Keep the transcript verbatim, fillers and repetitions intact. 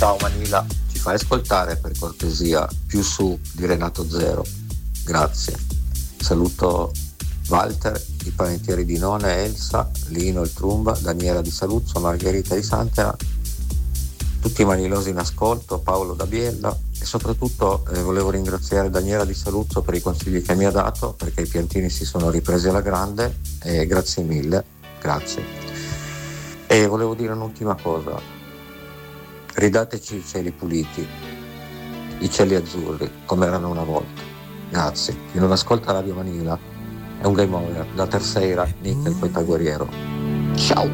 Ciao Manila, ci fai ascoltare per cortesia più su di Renato Zero? Grazie. Saluto Walter, i panettieri di Nona, Elsa, Lino il Trumba, Daniela di Saluzzo, Margherita di Santena, tutti i manilosi in ascolto, Paolo da Biella e soprattutto eh, volevo ringraziare Daniela di Saluzzo per i consigli che mi ha dato, perché i piantini si sono ripresi alla grande e grazie mille, grazie. E volevo dire un'ultima cosa, ridateci i cieli puliti, i cieli azzurri come erano una volta, grazie. Chi non ascolta Radio Manila è un game over, da Terceira, Nick il poeta guerriero. Ciao!